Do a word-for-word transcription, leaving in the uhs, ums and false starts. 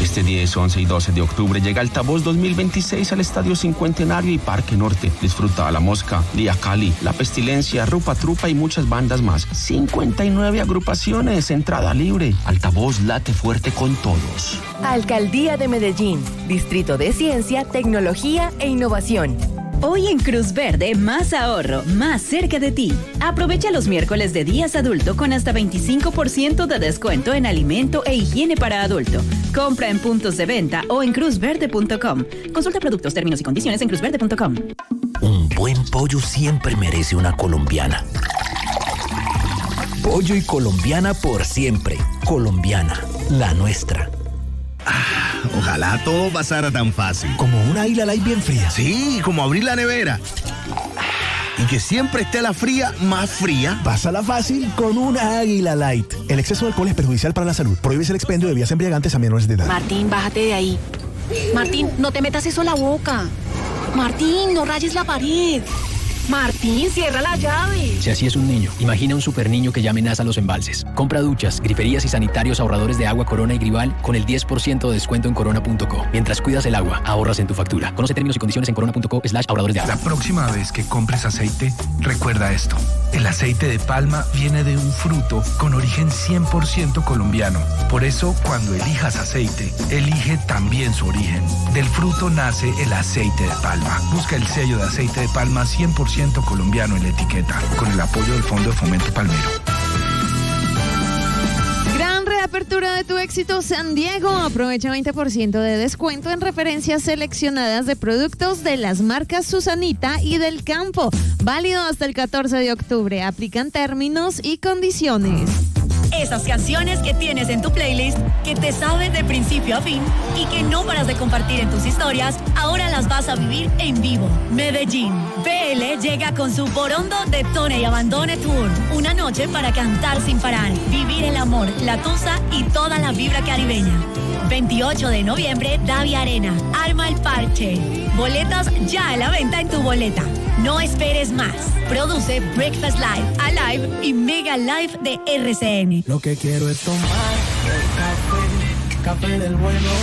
Este diez, once y doce de octubre llega Altavoz dos mil veintiséis al Estadio Cincuentenario y Parque Norte. Disfruta a La Mosca, Día Cali, La Pestilencia, Rupa Trupa y muchas bandas más. cincuenta y nueve agrupaciones, entrada libre. Altavoz late fuerte con todos. Alcaldía de Medellín, Distrito de Ciencia, Tecnología e Innovación. Hoy en Cruz Verde, más ahorro, más cerca de ti. Aprovecha los miércoles de días adulto con hasta veinticinco por ciento de descuento en alimento e higiene para adulto. Compra en puntos de venta o en cruz verde punto com. Consulta productos, términos y condiciones en cruz verde punto com. Un buen pollo siempre merece una colombiana. Pollo y colombiana por siempre. Colombiana, la nuestra. Ah, ojalá todo pasara tan fácil. Como una Águila Light bien fría. Sí, como abrir la nevera. Y que siempre esté la fría más fría. Pásala fácil con una Águila Light. El exceso de alcohol es perjudicial para la salud. Prohíbes el expendio de bebidas embriagantes a menores de edad. Martín, bájate de ahí. Martín, no te metas eso a la boca. Martín, no rayes la pared. Martín, cierra la llave. Si así es un niño, imagina un super niño que ya amenaza los embalses. Compra duchas, griferías y sanitarios ahorradores de agua Corona y Grival con el diez por ciento de descuento en corona punto co. Mientras cuidas el agua, ahorras en tu factura. Conoce términos y condiciones en corona punto co slash ahorradores de agua. La próxima vez que compres aceite, recuerda esto. El aceite de palma viene de un fruto con origen cien por ciento colombiano. Por eso, cuando elijas aceite, elige también su origen. Del fruto nace el aceite de palma. Busca el sello de aceite de palma cien por ciento colombiano en la etiqueta, con el apoyo del Fondo de Fomento Palmero. Gran reapertura de tu éxito San Diego. Aprovecha veinte por ciento de descuento en referencias seleccionadas de productos de las marcas Susanita y Del Campo. Válido hasta el catorce de octubre. Aplican términos y condiciones. Esas canciones que tienes en tu playlist, que te saben de principio a fin y que no paras de compartir en tus historias, ahora las vas a vivir en vivo. Medellín. B L llega con su Borondo Detone y Abandone Tour. Una noche para cantar sin parar, vivir el amor, la tusa y toda la vibra caribeña. veintiocho de noviembre, Davia Arena. Arma el parche. Boletas ya a la venta en tu boleta. No esperes más. Produce Breakfast Live, Alive y Mega Live de R C N. Lo que quiero es tomar el café, café del bueno.